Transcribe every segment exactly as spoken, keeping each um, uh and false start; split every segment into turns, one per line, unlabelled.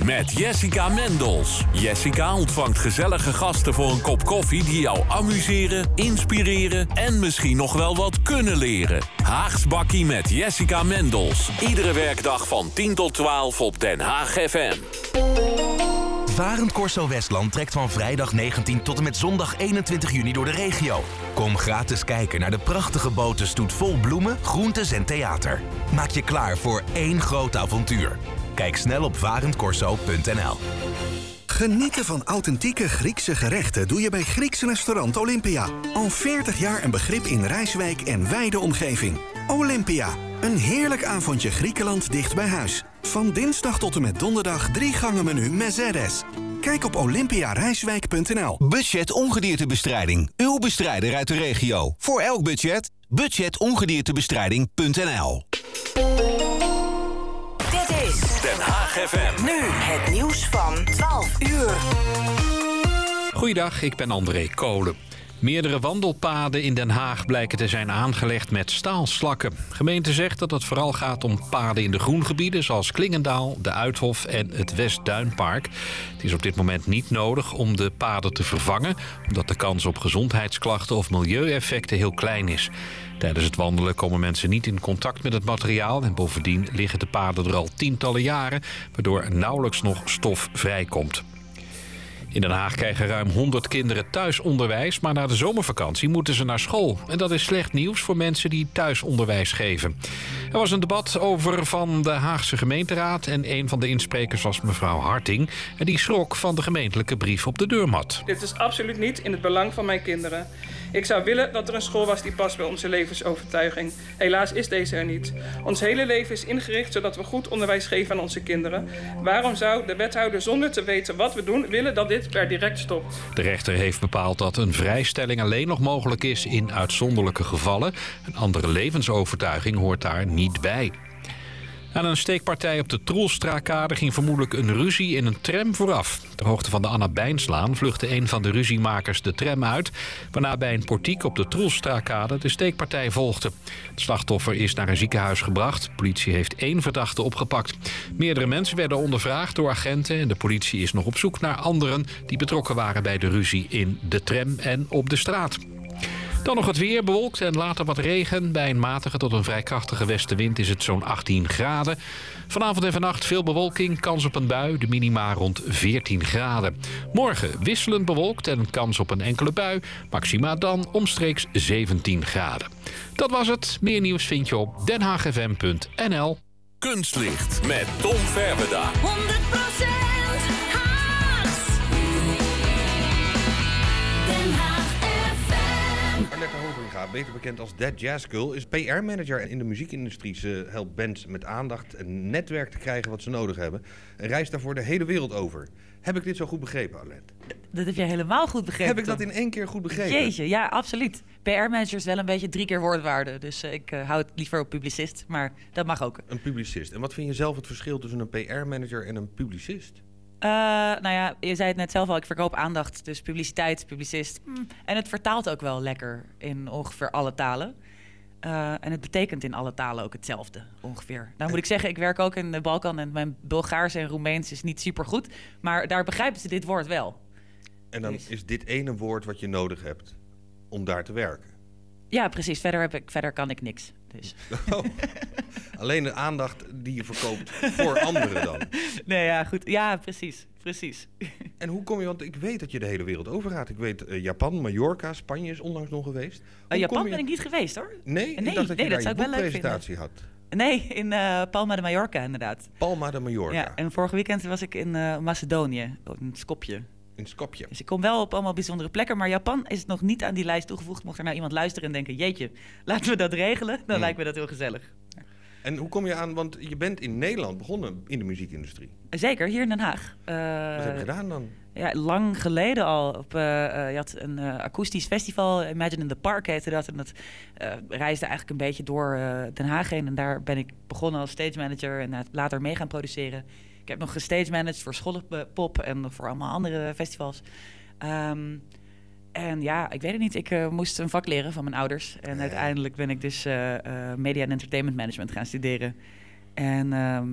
met Jessica Mendels. Jessica ontvangt gezellige gasten voor een kop koffie die jou amuseren, inspireren en misschien nog wel wat kunnen leren. Haags Bakkie met Jessica Mendels. Iedere werkdag van tien tot twaalf op Den Haag F M.
Varend Corso Westland trekt van vrijdag negentien tot en met zondag eenentwintig juni door de regio. Kom gratis kijken naar de prachtige botenstoet vol bloemen, groentes en theater. Maak je klaar voor één groot avontuur. Kijk snel op varend corso punt n l.
Genieten van authentieke Griekse gerechten doe je bij Grieks restaurant Olympia. Al veertig jaar een begrip in Rijswijk en wijde omgeving. Olympia, een heerlijk avondje Griekenland dicht bij huis. Van dinsdag tot en met donderdag drie gangen menu Mezeres. Kijk op olympia rijswijk punt n l.
Budget ongediertebestrijding. Uw bestrijder uit de regio. Voor elk budget. budget ongediertebestrijding punt n l.
Dit is
Den Haag F M.
nu het nieuws van twaalf uur.
Goeiedag, ik ben André Kolen. Meerdere wandelpaden in Den Haag blijken te zijn aangelegd met staalslakken. De gemeente zegt dat het vooral gaat om paden in de groengebieden zoals Klingendaal, de Uithof en het Westduinpark. Het is op dit moment niet nodig om de paden te vervangen, omdat de kans op gezondheidsklachten of milieueffecten heel klein is. Tijdens het wandelen komen mensen niet in contact met het materiaal en bovendien liggen de paden er al tientallen jaren, waardoor nauwelijks nog stof vrijkomt. In Den Haag krijgen ruim honderd kinderen thuisonderwijs, maar na de zomervakantie moeten ze naar school. En dat is slecht nieuws voor mensen die thuisonderwijs geven. Er was een debat over van de Haagse gemeenteraad en een van de insprekers was mevrouw Harting. En die schrok van de gemeentelijke brief op de deurmat.
Dit is absoluut niet in het belang van mijn kinderen. Ik zou willen dat er een school was die past bij onze levensovertuiging. Helaas is deze er niet. Ons hele leven is ingericht zodat we goed onderwijs geven aan onze kinderen. Waarom zou de wethouder zonder te weten wat we doen willen dat dit per direct stopt?
De rechter heeft bepaald dat een vrijstelling alleen nog mogelijk is in uitzonderlijke gevallen. Een andere levensovertuiging hoort daar niet bij. Aan een steekpartij op de Troelstraatkade ging vermoedelijk een ruzie in een tram vooraf. Ter hoogte van de Anna Bijnslaan vluchtte een van de ruziemakers de tram uit, waarna bij een portiek op de Troelstraatkade de steekpartij volgde. Het slachtoffer is naar een ziekenhuis gebracht. De politie heeft één verdachte opgepakt. Meerdere mensen werden ondervraagd door agenten en de politie is nog op zoek naar anderen die betrokken waren bij de ruzie in de tram en op de straat. Dan nog het weer, bewolkt en later wat regen. Bij een matige tot een vrij krachtige westenwind is het zo'n achttien graden. Vanavond en vannacht veel bewolking, kans op een bui, de minima rond veertien graden. Morgen wisselend bewolkt en kans op een enkele bui. Maxima dan omstreeks zeventien graden. Dat was het. Meer nieuws vind je op den haag f m punt n l.
Kunstlicht met Tom Verweda.
honderd procent Haags. Den Haag F M.
Arlette Hoveringa, beter bekend als That Jazz Girl, is P R-manager in de muziekindustrie. Ze helpt bands met aandacht een netwerk te krijgen wat ze nodig hebben. En reist daarvoor de hele wereld over. Heb ik dit zo goed begrepen, Arlette?
Dat heb jij helemaal goed begrepen.
Heb ik dat
Tom.
in één keer goed begrepen?
Jeetje, ja, absoluut. P R-manager is wel een beetje drie keer woordwaarde. Dus uh, ik uh, hou het liever op publicist, maar dat mag ook.
Een publicist. En wat vind je zelf het verschil tussen een P R-manager en een publicist?
Uh, nou ja, je zei het net zelf al, ik verkoop aandacht. Dus publiciteit, publicist. Mm. En het vertaalt ook wel lekker in ongeveer alle talen. Uh, en het betekent in alle talen ook hetzelfde, ongeveer. Nou moet ik zeggen, ik werk ook in de Balkan en mijn Bulgaars en Roemeens is niet supergoed. Maar daar begrijpen ze dit woord wel.
En dan
Dus.
is dit ene woord wat je nodig hebt om daar te werken.
Ja, precies. Verder, heb ik, verder kan ik niks. Dus.
Oh. Alleen de aandacht die je verkoopt voor anderen dan.
Nee, ja, goed. Ja, precies. Precies.
En hoe kom je, want ik weet dat je de hele wereld overgaat. Ik weet uh, Japan, Mallorca, Spanje is onlangs nog geweest. Hoe
Uh, Japan
kom je...
ben ik niet geweest, hoor.
Nee,
nee,
ik dacht dat
nee,
je
dat
daar
zou
je
ik wel leuk
boekpresentatie had.
Nee, in uh, Palma de Mallorca, inderdaad.
Palma de Mallorca.
Ja, en vorige weekend was ik in uh, Macedonië, in Skopje.
In Skopje.
Dus ik kom wel op allemaal bijzondere plekken, maar Japan is nog niet aan die lijst toegevoegd. Mocht er nou iemand luisteren en denken, jeetje, laten we dat regelen, dan
Hmm.
lijkt me dat heel gezellig.
En hoe kom je aan, want je bent in Nederland begonnen in de muziekindustrie.
Zeker, hier in Den Haag. Uh,
Wat heb je gedaan dan?
Ja, lang geleden al. Op, uh, uh, je had een uh, akoestisch festival, Imagine in the Park heette dat. En dat uh, reisde eigenlijk een beetje door uh, Den Haag heen. En daar ben ik begonnen als stage manager en uh, later mee gaan produceren. Ik heb nog gestage managed voor Schoolpop en voor allemaal andere festivals. Um, en ja, ik weet het niet. Ik uh, moest een vak leren van mijn ouders. En
ja.
uiteindelijk ben ik dus uh, uh, media en entertainment management gaan studeren. En um,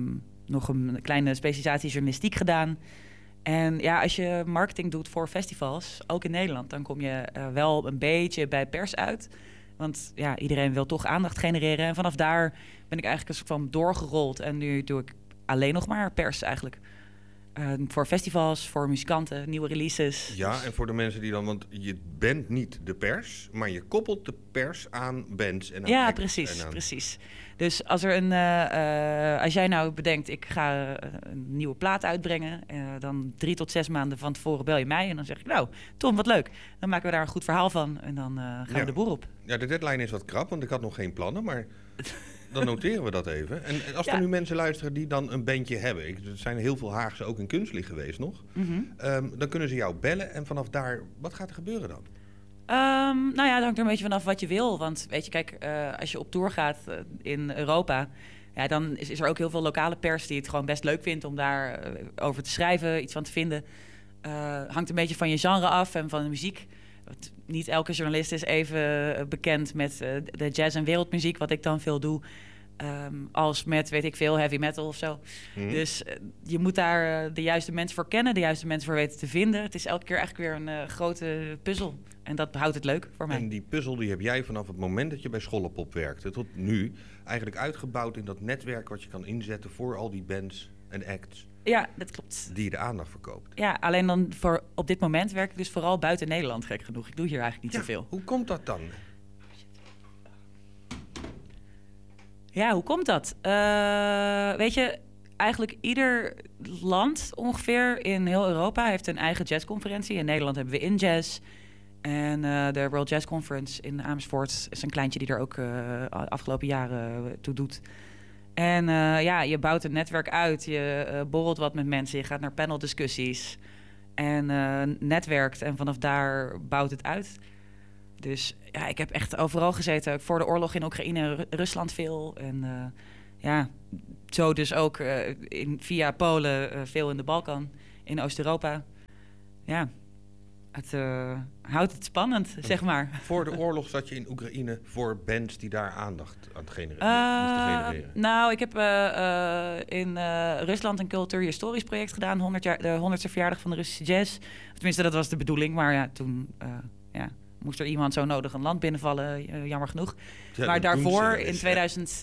nog een kleine specialisatie journalistiek gedaan. En ja, als je marketing doet voor festivals, ook in Nederland, dan kom je uh, wel een beetje bij pers uit. Want ja, iedereen wil toch aandacht genereren. En vanaf daar ben ik eigenlijk een soort van doorgerold. En nu doe ik alleen nog maar pers eigenlijk. Uh, voor festivals, voor muzikanten, nieuwe releases.
Ja, en voor de mensen die dan... Want je bent niet de pers, maar je koppelt de pers aan bands en aan
Ja,
acts
precies,
en aan...
precies. Dus als er een... Uh, uh, als jij nou bedenkt, ik ga uh, een nieuwe plaat uitbrengen... Uh, dan drie tot zes maanden van tevoren bel je mij... en dan zeg ik, nou, Tom, wat leuk. Dan maken we daar een goed verhaal van en dan uh, gaan
Ja.
we de boer op.
Ja, de deadline is wat krap, want ik had nog geen plannen, maar... Dan noteren we dat even. En als
Ja.
er nu mensen luisteren die dan een bandje hebben... Ik, er zijn heel veel Haagse ook in Kunstlicht geweest nog...
Mm-hmm.
Um, dan kunnen ze jou bellen en vanaf daar... Wat gaat er gebeuren dan?
Um, nou ja, dat hangt er een beetje vanaf wat je wil. Want weet je, kijk, uh, als je op tour gaat uh, in Europa... Ja, dan is, is er ook heel veel lokale pers die het gewoon best leuk vindt... om daar uh, over te schrijven, iets van te vinden. Uh, hangt een beetje van je genre af en van de muziek... Want niet elke journalist is even bekend met uh, de jazz- en wereldmuziek... wat ik dan veel doe, um, als met, weet ik veel, heavy metal of zo.
Hmm.
Dus uh, je moet daar uh, de juiste mensen voor kennen... de juiste mensen voor weten te vinden. Het is elke keer eigenlijk weer een uh, grote puzzel. En dat houdt het leuk voor mij.
En die puzzel die heb jij vanaf het moment dat je bij Schollopop werkte... tot nu eigenlijk uitgebouwd in dat netwerk... wat je kan inzetten voor al die bands en acts...
Ja, dat klopt.
die je de aandacht verkoopt.
Ja, alleen dan voor op dit moment werk ik dus vooral buiten Nederland, gek genoeg. Ik doe hier eigenlijk niet
Ja,
zoveel.
hoe komt dat dan?
Ja, hoe komt dat? Uh, weet je, eigenlijk ieder land ongeveer in heel Europa heeft een eigen jazzconferentie. In Nederland hebben we InJazz. En uh, de World Jazz Conference in Amersfoort is een kleintje die er ook uh, afgelopen jaren toe doet. En uh, ja, je bouwt een netwerk uit, je uh, borrelt wat met mensen, je gaat naar paneldiscussies en uh, netwerkt en vanaf daar bouwt het uit. Dus ja, ik heb echt overal gezeten. Voor de oorlog in Oekraïne, Ru- Rusland veel. En uh, ja, zo dus ook uh, in, via Polen uh, veel in de Balkan, in Oost-Europa. Ja, het uh, houdt het spannend, zeg maar.
Voor de oorlog zat je in Oekraïne voor bands die daar aandacht aan het genereren,
Uh,
moesten genereren.
nou, ik heb uh, uh, in uh, Rusland een cultuurhistorisch project gedaan. honderd jaar, de honderdste verjaardag van de Russische jazz. Tenminste, dat was de bedoeling. Maar ja, toen uh, ja, moest er iemand zo nodig een land binnenvallen. Uh, jammer genoeg.
Ja,
maar
dat doen ze
daarvoor,
wel eens,
in,
hè.
tweeduizend,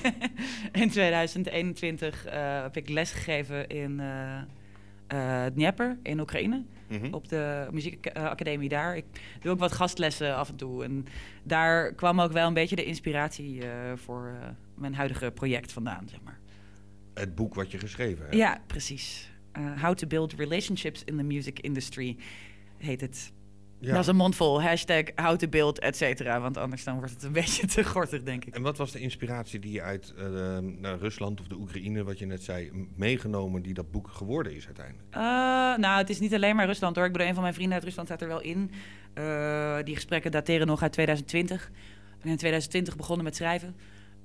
in tweeduizend eenentwintig, uh, heb ik lesgegeven in uh, uh, Dnieper in Oekraïne.
Mhm.
Op de muziekacademie daar. Ik doe ook wat gastlessen af en toe. En daar kwam ook wel een beetje de inspiratie uh, voor uh, mijn huidige project vandaan, zeg maar.
Het boek wat je geschreven hebt.
Ja, precies. Uh, How to Build Relationships in the Music Industry heet het.
Ja.
Dat is een mondvol. Hashtag how to build, et cetera. Want anders dan wordt het een beetje te gortig, denk ik.
En wat was de inspiratie die je uit uh, naar Rusland of de Oekraïne, wat je net zei, meegenomen die dat boek geworden is uiteindelijk?
Uh, nou, het is niet alleen maar Rusland hoor. Ik bedoel, een van mijn vrienden uit Rusland staat er wel in. Uh, die gesprekken dateren nog uit tweeduizend twintig. Ik ben in tweeduizend twintig begonnen met schrijven.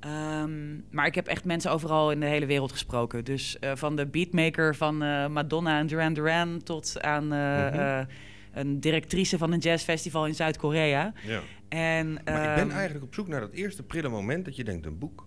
Um, maar ik heb echt mensen overal in de hele wereld gesproken. Dus uh, van de beatmaker van uh, Madonna en Duran Duran tot aan uh, mm-hmm. uh, een directrice van een jazzfestival in Zuid-Korea.
Ja.
En,
maar ik ben
um,
eigenlijk op zoek naar dat eerste prille moment dat je denkt, een boek.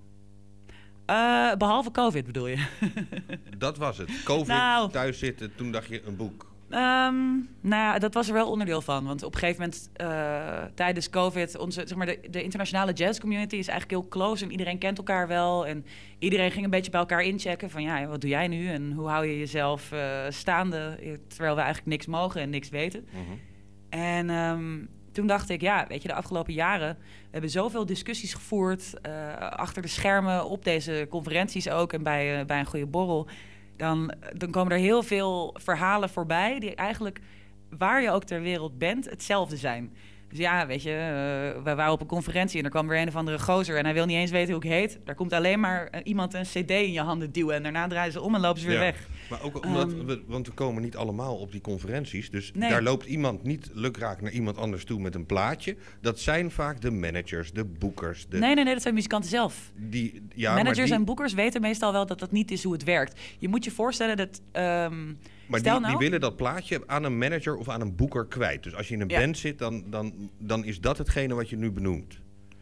Uh, behalve COVID bedoel je?
Dat was het. COVID,
nou,
thuis zitten, toen dacht je een boek.
Um, nou ja, dat was er wel onderdeel van. Want op een gegeven moment, uh, tijdens COVID... Onze, zeg maar, de, de internationale jazz community is eigenlijk heel close... en iedereen kent elkaar wel. En iedereen ging een beetje bij elkaar inchecken... van ja, wat doe jij nu? En hoe hou je jezelf uh, staande... terwijl we eigenlijk niks mogen en niks weten.
Mm-hmm.
En um, toen dacht ik, ja, weet je, de afgelopen jaren... we hebben zoveel discussies gevoerd... Uh, achter de schermen, op deze conferenties ook... en bij, uh, bij een goede borrel... Dan, dan komen er heel veel verhalen voorbij... die eigenlijk, waar je ook ter wereld bent, hetzelfde zijn. Dus ja, weet je, uh, we waren op een conferentie... en er kwam weer een of andere gozer... en hij wil niet eens weten hoe ik heet. Daar komt alleen maar uh, iemand een cd in je handen duwen... en daarna draaien ze om en lopen ze weer
ja,
weg.
Maar ook omdat
um,
we, want we komen niet allemaal op die conferenties... dus
nee.
daar loopt iemand niet lukraak naar iemand anders toe met een plaatje. Dat zijn vaak de managers, de boekers. De,
nee, nee, nee, dat zijn muzikanten zelf.
Die, ja,
Managers
maar die,
en boekers weten meestal wel dat dat niet is hoe het werkt. Je moet je voorstellen dat... Um,
Maar
stel
die,
nou,
die willen dat plaatje aan een manager of aan een boeker kwijt. Dus als je in een
ja.
band zit, dan, dan, dan is dat hetgene wat je nu benoemt.
Ja,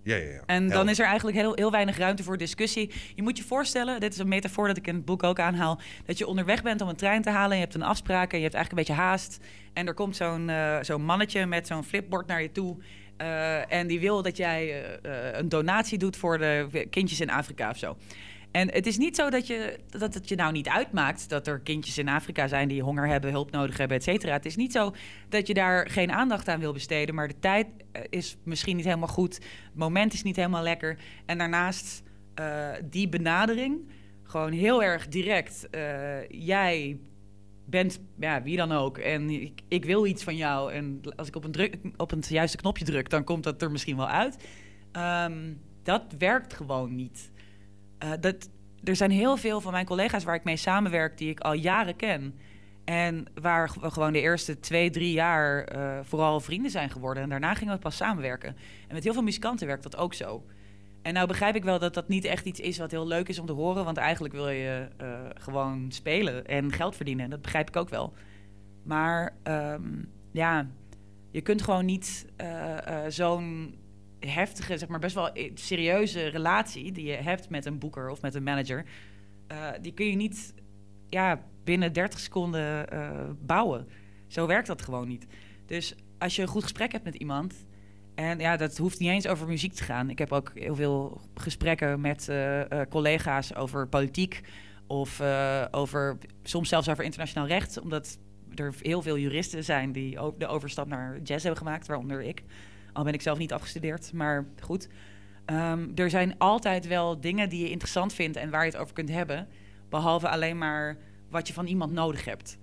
Ja, ja, ja.
En dan
Helder.
is er eigenlijk heel, heel weinig ruimte voor discussie. Je moet je voorstellen, dit is een metafoor dat ik in het boek ook aanhaal, dat je onderweg bent om een trein te halen en je hebt een afspraak en je hebt eigenlijk een beetje haast. En er komt zo'n, uh, zo'n mannetje met zo'n flipbord naar je toe. Uh, en die wil dat jij uh, uh, een donatie doet voor de kindjes in Afrika of zo. En het is niet zo dat, je, dat het je nou niet uitmaakt dat er kindjes in Afrika zijn die honger hebben, hulp nodig hebben, et cetera. Het is niet zo dat je daar geen aandacht aan wil besteden, maar de tijd is misschien niet helemaal goed. Het moment is niet helemaal lekker. En daarnaast uh, die benadering, gewoon heel erg direct. Uh, jij bent, ja, wie dan ook, en ik, ik wil iets van jou. En als ik op een, druk, op een juiste knopje druk, dan komt dat er misschien wel uit. Um, dat werkt gewoon niet. Uh, dat, er zijn heel veel van mijn collega's waar ik mee samenwerk, die ik al jaren ken. En waar we gewoon de eerste twee, drie jaar uh, vooral vrienden zijn geworden. En daarna gingen we pas samenwerken. En met heel veel muzikanten werkt dat ook zo. En nou begrijp ik wel dat dat niet echt iets is wat heel leuk is om te horen. Want eigenlijk wil je uh, gewoon spelen en geld verdienen. Dat begrijp ik ook wel. Maar um, ja, je kunt gewoon niet uh, uh, zo'n heftige, zeg maar best wel serieuze relatie die je hebt met een boeker of met een manager, uh, die kun je niet ja, binnen dertig seconden uh, bouwen. Zo werkt dat gewoon niet. Dus als je een goed gesprek hebt met iemand, en ja, dat hoeft niet eens over muziek te gaan. Ik heb ook heel veel gesprekken met uh, uh, collega's over politiek of uh, over, soms zelfs over internationaal recht, omdat er heel veel juristen zijn die de overstap naar jazz hebben gemaakt, waaronder ik. Al ben ik zelf niet afgestudeerd, maar goed. Um, er zijn altijd wel dingen die je interessant vindt en waar je het over kunt hebben, behalve alleen maar wat je van iemand nodig hebt.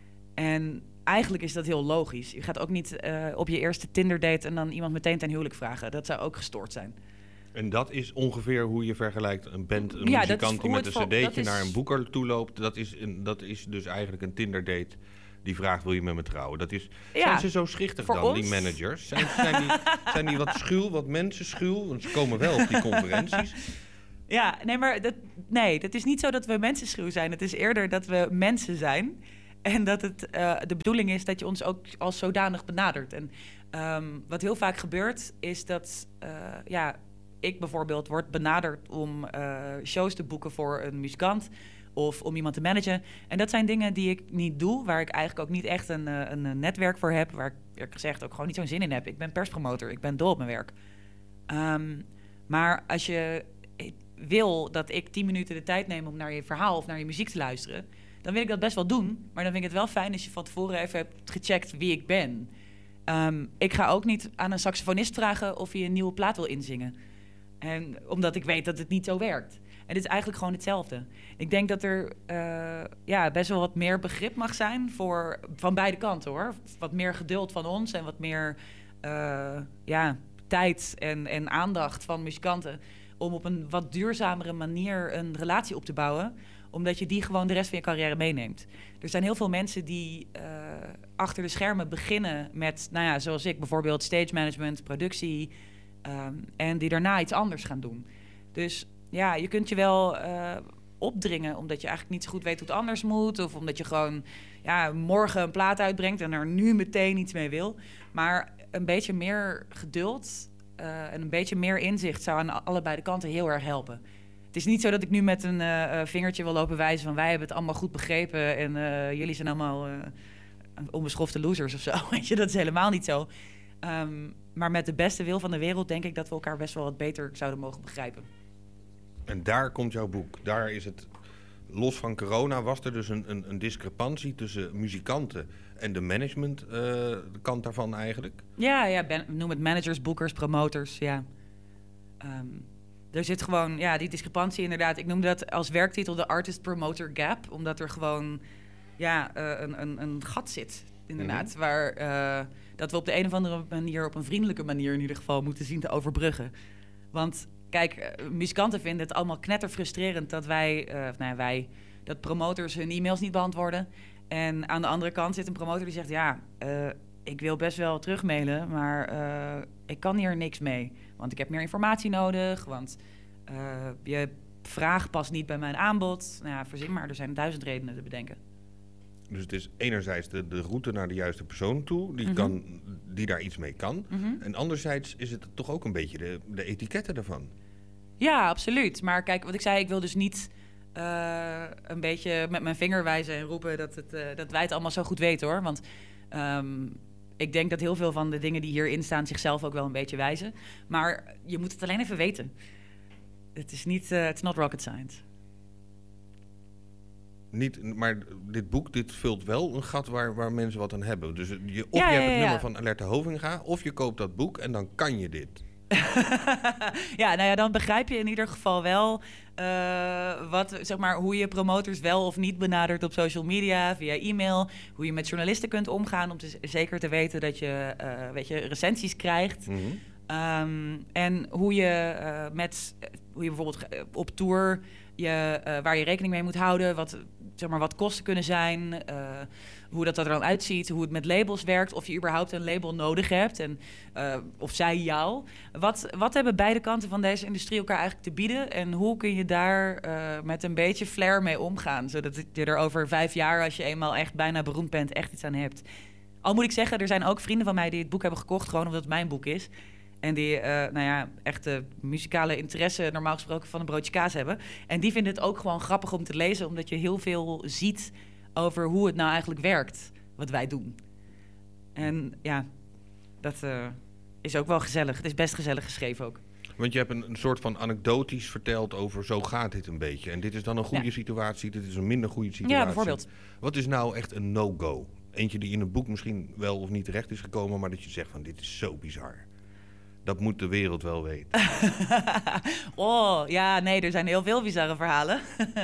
En eigenlijk is dat heel logisch. Je gaat ook niet uh, op je eerste Tinder-date en dan iemand meteen ten huwelijk vragen. Dat zou ook gestoord zijn.
En dat is ongeveer hoe je vergelijkt een band, een
ja,
muzikant die met een
voor,
cd'tje
is...
naar een boeker toe loopt. Dat is, een, dat is dus eigenlijk een Tinder-date die vraagt, wil je met me trouwen? Dat is, ja, zijn ze zo schichtig dan, ons? Die managers? Zijn, zijn, die, zijn die wat schuw, wat mensenschuw? Want ze komen wel op die conferenties.
Ja, nee, maar dat, nee, dat is niet zo dat we mensenschuw zijn. Het is eerder dat we mensen zijn. En dat het uh, de bedoeling is dat je ons ook als zodanig benadert. En um, wat heel vaak gebeurt, is dat uh, ja, ik bijvoorbeeld word benaderd om uh, shows te boeken voor een muzikant of om iemand te managen. En dat zijn dingen die ik niet doe, waar ik eigenlijk ook niet echt een, een, een netwerk voor heb, waar ik eerlijk gezegd ook gewoon niet zo'n zin in heb. Ik ben perspromotor, ik ben dol op mijn werk. Um, maar als je wil dat ik tien minuten de tijd neem om naar je verhaal of naar je muziek te luisteren, dan wil ik dat best wel doen. Maar dan vind ik het wel fijn als je van tevoren even hebt gecheckt wie ik ben. Um, ik ga ook niet aan een saxofonist vragen of hij een nieuwe plaat wil inzingen. En omdat ik weet dat het niet zo werkt. En dit is eigenlijk gewoon hetzelfde. Ik denk dat er uh, ja, best wel wat meer begrip mag zijn voor, van beide kanten, hoor. Wat meer geduld van ons en wat meer uh, ja, tijd en, en aandacht van muzikanten om op een wat duurzamere manier een relatie op te bouwen, omdat je die gewoon de rest van je carrière meeneemt. Er zijn heel veel mensen die uh, achter de schermen beginnen met, nou ja, zoals ik bijvoorbeeld, stage management, productie, um, en die daarna iets anders gaan doen. Dus ja, je kunt je wel uh, opdringen omdat je eigenlijk niet zo goed weet hoe het anders moet, of omdat je gewoon ja, morgen een plaat uitbrengt en er nu meteen iets mee wil. Maar een beetje meer geduld uh, en een beetje meer inzicht zou aan allebei de kanten heel erg helpen. Het is niet zo dat ik nu met een uh, vingertje wil lopen wijzen van wij hebben het allemaal goed begrepen en uh, jullie zijn allemaal uh, onbeschofte losers of zo. Weet je, dat is helemaal niet zo. Um, maar met de beste wil van de wereld denk ik dat we elkaar best wel wat beter zouden mogen begrijpen.
En daar komt jouw boek. Daar is het, los van corona, was er dus een, een, een discrepantie tussen muzikanten en de management uh, kant daarvan eigenlijk?
Ja, ja ben, noem het managers, boekers, promoters, ja. Um, er zit gewoon, ja, die discrepantie inderdaad. Ik noemde dat als werktitel de artist-promoter gap, omdat er gewoon, ja, uh, een, een, een gat zit, inderdaad. Mm-hmm. Waar uh, dat we op de een of andere manier, op een vriendelijke manier in ieder geval, moeten zien te overbruggen. Want kijk, uh, muzikanten vinden het allemaal knetterfrustrerend dat wij, uh, nou ja, wij, dat promoters hun e-mails niet beantwoorden. En aan de andere kant zit een promotor die zegt, ja, uh, ik wil best wel terugmailen, maar uh, ik kan hier niks mee. Want ik heb meer informatie nodig, want uh, je vraag past niet bij mijn aanbod. Nou ja, verzin maar, er zijn duizend redenen te bedenken.
Dus het is enerzijds de, de route naar de juiste persoon toe, die,
Mhm.
kan, die daar iets mee kan.
Mhm.
En anderzijds is het toch ook een beetje de, de etiketten ervan.
Ja, absoluut. Maar kijk, wat ik zei, ik wil dus niet uh, een beetje met mijn vinger wijzen en roepen dat, het, uh, dat wij het allemaal zo goed weten, hoor. Want um, ik denk dat heel veel van de dingen die hierin staan zichzelf ook wel een beetje wijzen. Maar je moet het alleen even weten. Het is niet, uh, it's not rocket science.
Niet, maar dit boek dit vult wel een gat waar, waar mensen wat aan hebben. Dus je, of
Ja,
je
ja,
hebt het
ja, ja.
nummer van Alerte Hovinga, of je koopt dat boek en dan kan je dit.
Ja, nou ja, dan begrijp je in ieder geval wel uh, wat, zeg maar, hoe je promotors wel of niet benadert op social media, via e-mail, hoe je met journalisten kunt omgaan om te, z- zeker te weten dat je, uh, weet je recensies krijgt.
Mm-hmm.
Um, en hoe je uh, met, hoe je bijvoorbeeld uh, op tour, je, uh, waar je rekening mee moet houden, wat, zeg maar, wat kosten kunnen zijn, uh, hoe dat er dan uitziet, hoe het met labels werkt, of je überhaupt een label nodig hebt en uh, of zij jou. Wat, wat hebben beide kanten van deze industrie elkaar eigenlijk te bieden en hoe kun je daar uh, met een beetje flair mee omgaan, zodat je er over vijf jaar, als je eenmaal echt bijna beroemd bent, echt iets aan hebt. Al moet ik zeggen, er zijn ook vrienden van mij die het boek hebben gekocht, gewoon omdat het mijn boek is. En die, uh, nou ja, echt de muzikale interesse normaal gesproken van een broodje kaas hebben. En die vinden het ook gewoon grappig om te lezen, omdat je heel veel ziet over hoe het nou eigenlijk werkt, wat wij doen. En ja, dat uh, is ook wel gezellig. Het is best gezellig geschreven ook.
Want je hebt een, een soort van anekdotisch verteld over zo gaat dit een beetje. En dit is dan een goede
Ja.
situatie, dit is een minder goede situatie.
Ja, bijvoorbeeld.
Wat is nou echt een no-go? Eentje die in een boek misschien wel of niet terecht is gekomen, maar dat je zegt van dit is zo bizar. Dat moet de wereld wel weten.
Oh, ja, nee, er zijn heel veel bizarre verhalen.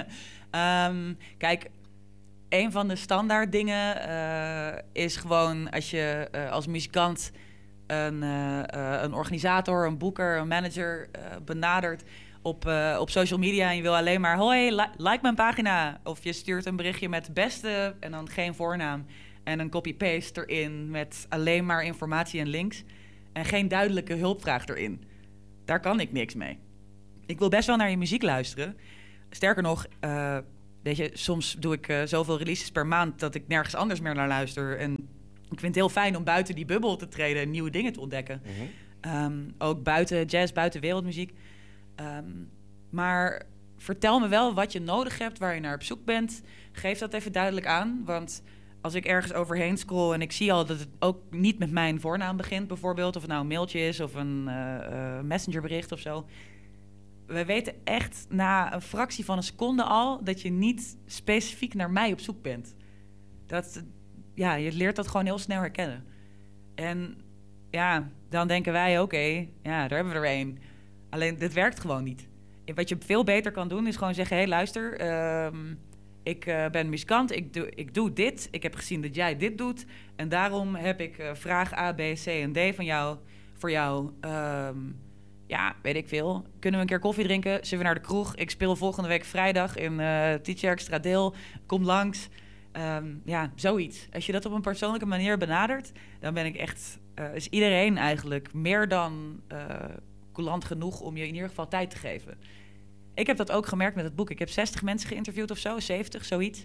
um, kijk, een van de standaard dingen uh, is gewoon als je uh, als muzikant een, uh, uh, een organisator, een boeker, een manager uh, benadert op, uh, op social media en je wil alleen maar hoi, li- like mijn pagina. Of je stuurt een berichtje met de beste en dan geen voornaam en een copy-paste erin met alleen maar informatie en links. En geen duidelijke hulpvraag erin. Daar kan ik niks mee. Ik wil best wel naar je muziek luisteren. Sterker nog, uh, weet je, soms doe ik uh, zoveel releases per maand dat ik nergens anders meer naar luister. En ik vind het heel fijn om buiten die bubbel te treden en nieuwe dingen te ontdekken. Mm-hmm. Um, ook buiten jazz, buiten wereldmuziek. Um, maar vertel me wel wat je nodig hebt, waar je naar op zoek bent. Geef dat even duidelijk aan, want als ik ergens overheen scroll en ik zie al dat het ook niet met mijn voornaam begint, bijvoorbeeld, of het nou een mailtje is of een uh, uh, messengerbericht of zo. We weten echt na een fractie van een seconde al dat je niet specifiek naar mij op zoek bent. Dat, ja, je leert dat gewoon heel snel herkennen. En ja, dan denken wij, oké, okay, ja, daar hebben we er één. Alleen, dit werkt gewoon niet. Wat je veel beter kan doen is gewoon zeggen, hé, hey, luister, um, ik uh, ben muzikant, ik doe, ik doe dit. Ik heb gezien dat jij dit doet. En daarom heb ik uh, vraag A, B, C en D van jou, voor jou. Um, ja, weet ik veel. Kunnen we een keer koffie drinken? Zullen we naar de kroeg? Ik speel volgende week vrijdag in uh, Tietjerk Deel. Kom langs. Um, ja, zoiets. Als je dat op een persoonlijke manier benadert, dan ben ik echt, uh, is iedereen eigenlijk meer dan uh, coulant genoeg om je in ieder geval tijd te geven. Ik heb dat ook gemerkt met het boek. Ik heb zestig mensen geïnterviewd of zo, zeventig, zoiets.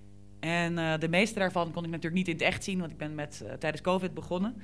En uh, de meeste daarvan kon ik natuurlijk niet in het echt zien, want ik ben met, uh, tijdens COVID begonnen.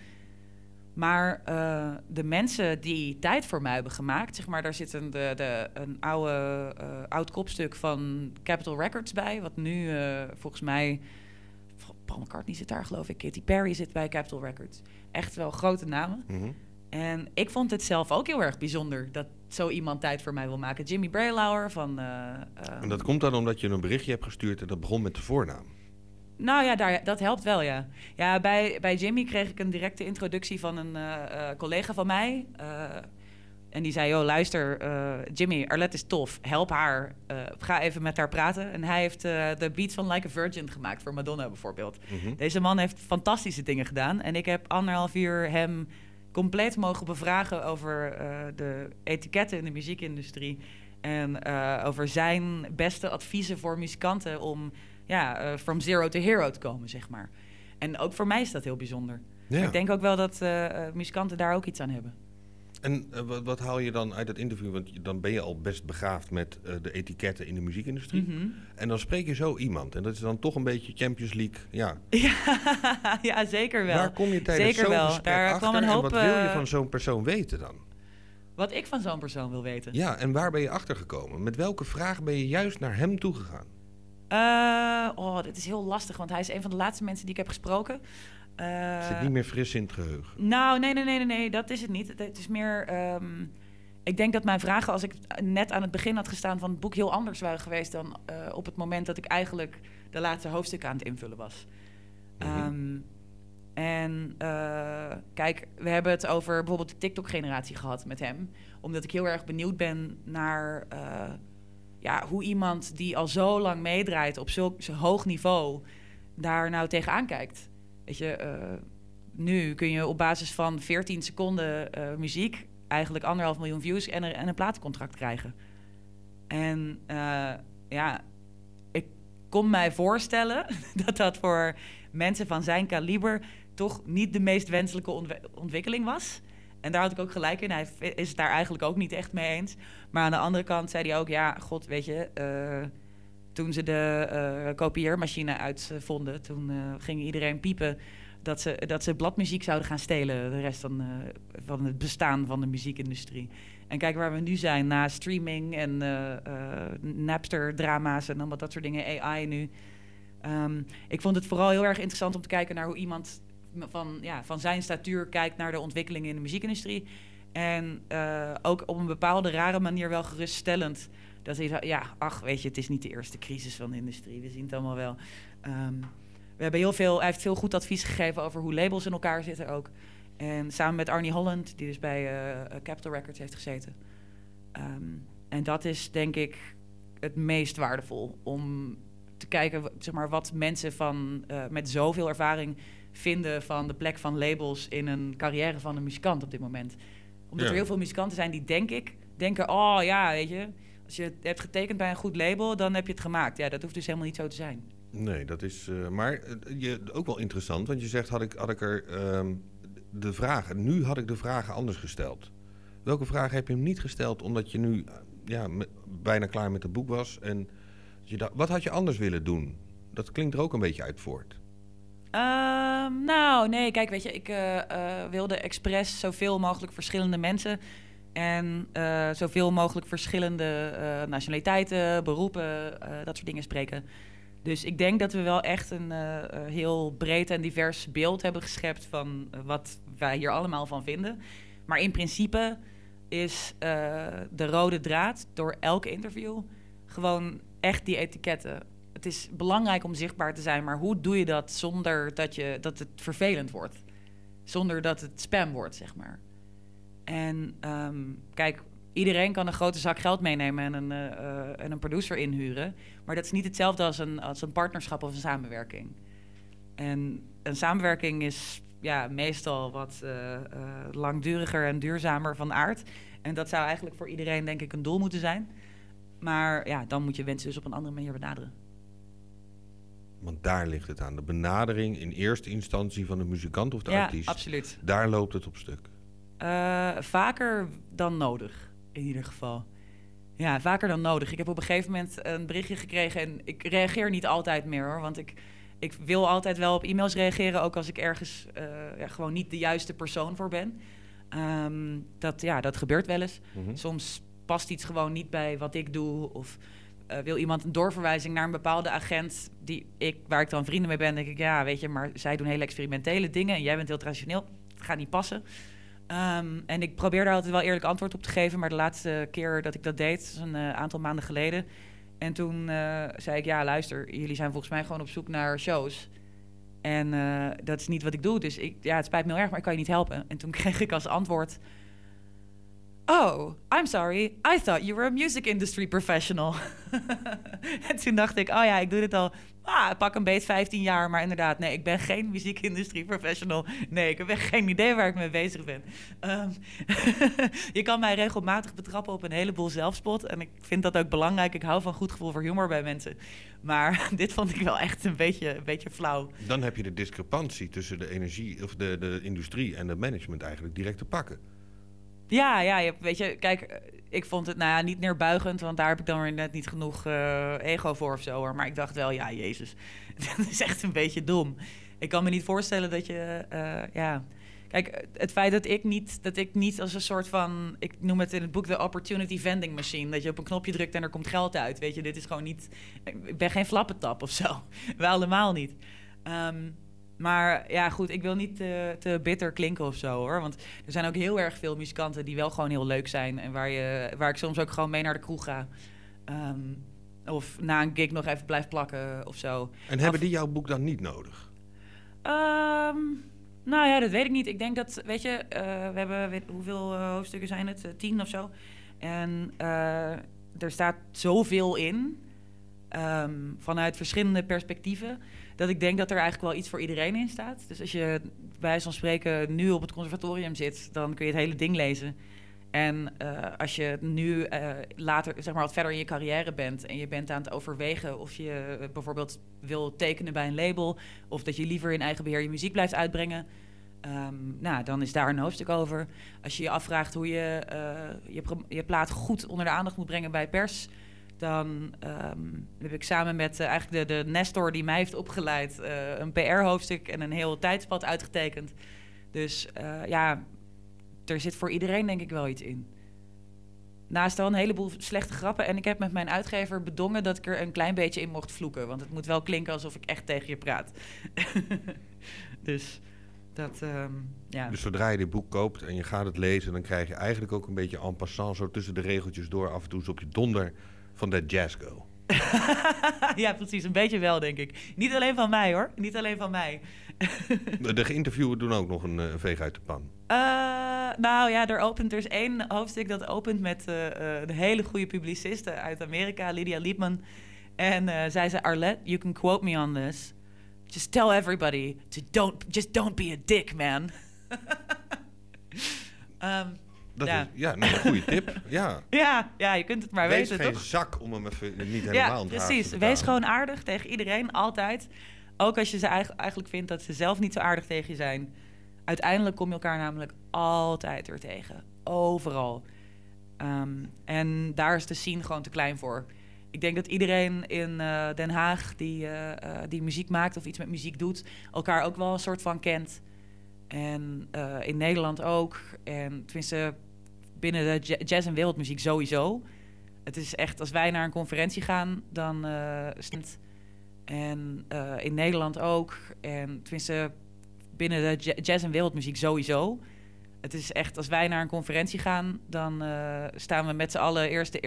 Maar uh, de mensen die tijd voor mij hebben gemaakt, zeg maar, daar zit een, de, de, een oude, uh, oud kopstuk van Capitol Records bij, wat nu uh, volgens mij, Paul McCartney zit daar geloof ik, Katy Perry zit bij Capitol Records. Echt wel grote namen. Mm-hmm. En ik vond het zelf ook heel erg bijzonder dat zo iemand tijd voor mij wil maken. Jimmy Brailauer van... Uh, uh,
en dat komt dan omdat je een berichtje hebt gestuurd en dat begon met de voornaam.
Nou ja, daar, dat helpt wel, ja. Ja, bij, bij Jimmy kreeg ik een directe introductie van een uh, uh, collega van mij. Uh, en die zei, joh, luister, uh, Jimmy, Arlette is tof. Help haar. Uh, ga even met haar praten. En hij heeft uh, de beats van Like a Virgin gemaakt voor Madonna bijvoorbeeld. Mm-hmm. Deze man heeft fantastische dingen gedaan. En ik heb anderhalf uur hem compleet mogen bevragen over uh, de etiketten in de muziekindustrie. En uh, over zijn beste adviezen voor muzikanten om ja, uh, from zero to hero te komen, zeg maar. En ook voor mij is dat heel bijzonder. Ja. Ik denk ook wel dat uh, uh, muzikanten daar ook iets aan hebben.
En uh, wat, wat haal je dan uit dat interview? Want dan ben je al best begaafd met uh, de etiketten in de muziekindustrie.
Mm-hmm.
En dan spreek je zo iemand. En dat is dan toch een beetje Champions League. Ja,
Ja, ja, zeker wel.
Waar kom je tijdens
Zeker
zo'n
wel.
gesprek
Daar
achter?
kwam een hoop,
en wat wil je
uh,
van zo'n persoon weten dan?
Wat ik van zo'n persoon wil weten.
Ja, en waar ben je achter gekomen? Met welke vraag ben je juist naar hem toegegaan?
Uh, oh, dit is heel lastig, want hij is een van de laatste mensen die ik heb gesproken. Uh,
Zit niet meer fris in het geheugen.
Nou, nee, nee, nee, nee, nee, dat is het niet. Het, het is meer... Um, ik denk dat mijn vragen, als ik net aan het begin had gestaan van het boek, heel anders waren geweest dan uh, op het moment dat ik eigenlijk de laatste hoofdstukken aan het invullen was. Mm-hmm. Um, en uh, kijk, we hebben het over bijvoorbeeld de TikTok-generatie gehad met hem. Omdat ik heel erg benieuwd ben naar uh, ja, hoe iemand die al zo lang meedraait op zulk zo hoog niveau daar nou tegenaan kijkt. Weet je, uh, nu kun je op basis van veertien seconden uh, muziek eigenlijk anderhalf miljoen views en een, en een platencontract krijgen. En uh, ja, ik kon mij voorstellen dat dat voor mensen van zijn kaliber toch niet de meest wenselijke ontw- ontwikkeling was. En daar had ik ook gelijk in. Hij is het daar eigenlijk ook niet echt mee eens. Maar aan de andere kant zei hij ook, ja, god, weet je, uh, toen ze de uh, kopieermachine uitvonden, toen uh, ging iedereen piepen dat ze, dat ze bladmuziek zouden gaan stelen, de rest van, uh, van het bestaan van de muziekindustrie. En kijk waar we nu zijn, na streaming en uh, uh, Napster-drama's en allemaal dat soort dingen, A I nu. Um, ik vond het vooral heel erg interessant om te kijken naar hoe iemand van, ja, van zijn statuur kijkt naar de ontwikkelingen in de muziekindustrie. En uh, ook op een bepaalde rare manier wel geruststellend. Dat hij zei, ja, ach, weet je, het is niet de eerste crisis van de industrie. We zien het allemaal wel. Um, we hebben heel veel, hij heeft veel goed advies gegeven over hoe labels in elkaar zitten ook. En samen met Arnie Holland, die dus bij uh, Capitol Records heeft gezeten. Um, en dat is denk ik het meest waardevol om te kijken, zeg maar, wat mensen van, uh, met zoveel ervaring vinden van de plek van labels in een carrière van een muzikant op dit moment. Omdat ja. er heel veel muzikanten zijn die, denk ik, denken, oh ja, weet je, als je hebt getekend bij een goed label, dan heb je het gemaakt. Ja, dat hoeft dus helemaal niet zo te zijn.
Nee, dat is, uh, maar uh, je, ook wel interessant, want je zegt, had ik, had ik er um, de vragen, nu had ik de vragen anders gesteld. Welke vragen heb je hem niet gesteld, omdat je nu uh, ja, me, bijna klaar met het boek was en je dacht, wat had je anders willen doen? Dat klinkt er ook een beetje uit voort.
Uh, nou, nee, kijk, weet je, ik uh, uh, wilde expres zoveel mogelijk verschillende mensen en uh, zoveel mogelijk verschillende uh, nationaliteiten, beroepen, uh, dat soort dingen spreken. Dus ik denk dat we wel echt een uh, heel breed en divers beeld hebben geschept van uh, wat wij hier allemaal van vinden. Maar in principe is uh, de rode draad door elk interview gewoon echt die etiketten. Het is belangrijk om zichtbaar te zijn, maar hoe doe je dat zonder dat, je, dat het vervelend wordt? Zonder dat het spam wordt, zeg maar. En um, kijk, iedereen kan een grote zak geld meenemen en een, uh, en een producer inhuren. Maar dat is niet hetzelfde als een, als een partnerschap of een samenwerking. En een samenwerking is ja, meestal wat uh, uh, langduriger en duurzamer van aard. En dat zou eigenlijk voor iedereen, denk ik, een doel moeten zijn. Maar ja, dan moet je mensen dus op een andere manier benaderen.
Want daar ligt het aan. De benadering in eerste instantie van de muzikant of de
ja,
artiest.
Absoluut.
Daar loopt het op stuk.
Uh, vaker dan nodig, in ieder geval. Ja, vaker dan nodig. Ik heb op een gegeven moment een berichtje gekregen en ik reageer niet altijd meer, hoor. Want ik, ik wil altijd wel op e-mails reageren, ook als ik ergens uh, ja, gewoon niet de juiste persoon voor ben. Um, dat, ja, dat gebeurt wel eens. Mm-hmm. Soms past iets gewoon niet bij wat ik doe of uh, wil iemand een doorverwijzing naar een bepaalde agent die ik, waar ik dan vrienden mee ben, denk ik, ja, weet je, maar zij doen hele experimentele dingen en jij bent heel traditioneel. Het gaat niet passen. Um, en ik probeer daar altijd wel eerlijk antwoord op te geven, maar de laatste keer dat ik dat deed, is een uh, aantal maanden geleden. En toen uh, zei ik, ja, luister, jullie zijn volgens mij gewoon op zoek naar shows. En uh, dat is niet wat ik doe, dus ik, ja, het spijt me heel erg, maar ik kan je niet helpen. En toen kreeg ik als antwoord, oh, I'm sorry, I thought you were a music industry professional. En toen dacht ik, oh ja, ik doe dit al, ah, pak een beet vijftien jaar, maar inderdaad, nee, ik ben geen muziekindustrie professional. Nee, ik heb echt geen idee waar ik mee bezig ben. Um, je kan mij regelmatig betrappen op een heleboel zelfspot en ik vind dat ook belangrijk. Ik hou van goed gevoel voor humor bij mensen. Maar dit vond ik wel echt een beetje, een beetje flauw.
Dan heb je de discrepantie tussen de energie of de, de industrie en de management eigenlijk direct te pakken.
Ja, ja, je, weet je, kijk, ik vond het nou ja, niet neerbuigend, want daar heb ik dan weer net niet genoeg uh, ego voor of zo. Hoor. Maar ik dacht wel, ja, jezus, dat is echt een beetje dom. Ik kan me niet voorstellen dat je, uh, ja... Kijk, het feit dat ik, niet, dat ik niet als een soort van... Ik noem het in het boek de opportunity vending machine. Dat je op een knopje drukt en er komt geld uit. Weet je, dit is gewoon niet... Ik ben geen flappentap of zo. Wel allemaal niet. Um, maar ja, goed, ik wil niet te, te bitter klinken of zo, hoor. Want er zijn ook heel erg veel muzikanten die wel gewoon heel leuk zijn. En waar, je, waar ik soms ook gewoon mee naar de kroeg ga. Um, of na een gig nog even blijf plakken of zo.
En hebben die jouw boek dan niet nodig?
Um, nou ja, dat weet ik niet. Ik denk dat, weet je, uh, we hebben, weet, hoeveel uh, hoofdstukken zijn het? Uh, tien of zo. En uh, er staat zoveel in, um, vanuit verschillende perspectieven, dat ik denk dat er eigenlijk wel iets voor iedereen in staat. Dus als je bij wijze van spreken nu op het conservatorium zit, dan kun je het hele ding lezen. En uh, als je nu uh, later, zeg maar, wat verder in je carrière bent en je bent aan het overwegen of je uh, bijvoorbeeld wil tekenen bij een label of dat je liever in eigen beheer je muziek blijft uitbrengen, um, nou, dan is daar een hoofdstuk over. Als je je afvraagt hoe je uh, je, je plaat goed onder de aandacht moet brengen bij pers, dan um, heb ik samen met uh, eigenlijk de, de Nestor die mij heeft opgeleid uh, een P R-hoofdstuk en een heel tijdspad uitgetekend. Dus uh, ja... Er zit voor iedereen denk ik wel iets in. Naast wel een heleboel slechte grappen. En ik heb met mijn uitgever bedongen dat ik er een klein beetje in mocht vloeken. Want het moet wel klinken alsof ik echt tegen je praat. dus dat, um, ja.
Dus zodra je dit boek koopt en je gaat het lezen, dan krijg je eigenlijk ook een beetje en passant zo tussen de regeltjes door af en toe eens op je donder van That Jazz Girl.
Ja, precies. Een beetje wel, denk ik. Niet alleen van mij, hoor. Niet alleen van mij.
De geïnterviewen doen ook nog een uh, veeg uit de pan.
Uh, nou ja, er opent er is één hoofdstuk dat opent met uh, uh, de hele goede publiciste uit Amerika, Lydia Liebman. En uh, zij zei, Arlette, you can quote me on this. Just tell everybody to don't, just don't be a dick, man. um,
Dat
ja.
is ja, een goede tip. Ja.
Ja, ja, je kunt het maar
Wees
weten,
geen
toch?
zak om hem even niet helemaal
Ja,
aan te
precies. Wees gewoon aardig tegen iedereen, altijd. Ook als je ze eigenlijk vindt dat ze zelf niet zo aardig tegen je zijn. Uiteindelijk kom je elkaar namelijk altijd weer tegen. Overal. Um, en daar is de scene gewoon te klein voor. Ik denk dat iedereen in uh, Den Haag die, uh, uh, die muziek maakt of iets met muziek doet, elkaar ook wel een soort van kent. En uh, in Nederland ook. En tenminste, binnen de jazz- en wereldmuziek sowieso. Het is echt, als wij naar een conferentie gaan, dan uh, stemt. En uh, in Nederland ook. En tenminste, binnen de jazz- en wereldmuziek sowieso. Het is echt, als wij naar een conferentie gaan, dan uh, staan we met z'n allen eerst de